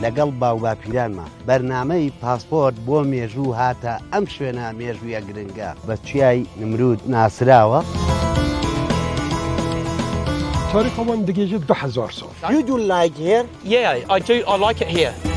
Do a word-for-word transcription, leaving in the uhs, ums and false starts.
لەگەڵ باو باپیرانمە بەرنامەی پاسپۆرت بۆ مێژوو هاتە ئەم شوێنە مێژوویە گرنگە بە چیای نمرود ناسراوە. تاریخمان دیگه دو هزار سال. You do like here? Yeah, I do. I like it here.